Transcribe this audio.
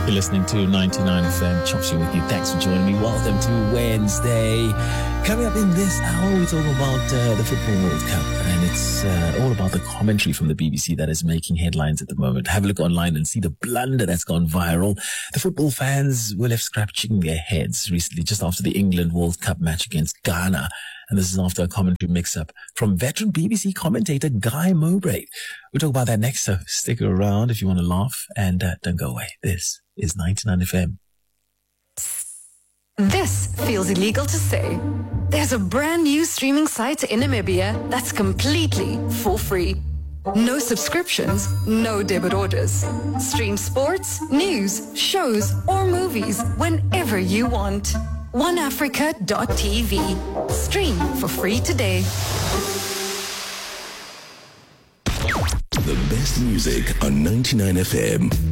You're listening to 99 FM. Chopsy with you. Thanks for joining me. Welcome to Wednesday. Coming up in this hour, we talk about the Football World Cup, and it's all about the commentary from the BBC that is making headlines at the moment. Have a look online and see the blunder that's gone viral. The football fans were left scratching their heads recently, just after the England World Cup match against Ghana. And this is after a commentary mix-up from veteran BBC commentator Guy Mowbray. We'll talk about that next, so stick around if you want to laugh, and don't go away. This is 99 FM. This feels illegal to say. There's a brand new streaming site in Namibia that's completely for free. No subscriptions, no debit orders. Stream sports, news, shows, or movies whenever you want. OneAfrica.tv. Stream for free today. The best music on 99 FM.